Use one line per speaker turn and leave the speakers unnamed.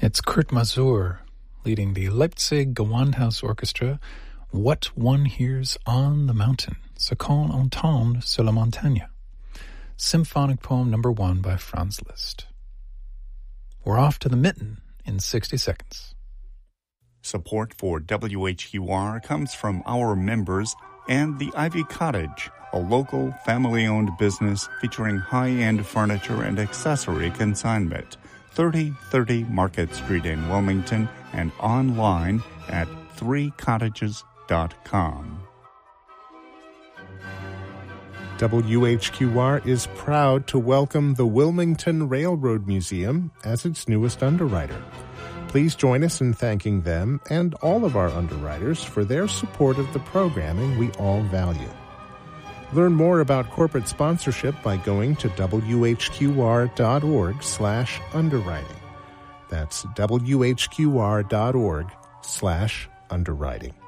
It's Kurt Masur leading the Leipzig Gewandhaus Orchestra, What One Hears on the Mountain, Ce qu'on entend sur la montagne. Symphonic Poem No. 1 by Franz Liszt. We're off to the mitten in 60 seconds.
Support for WHQR comes from our members and the Ivy Cottage, a local family-owned business featuring high-end furniture and accessory consignment. 3030 Market Street in Wilmington and online at 3cottages.com.
WHQR is proud to welcome the Wilmington Railroad Museum as its newest underwriter. Please join us in thanking them and all of our underwriters for their support of the programming we all value. Learn more about corporate sponsorship by going to whqr.org/underwriting. That's whqr.org/underwriting.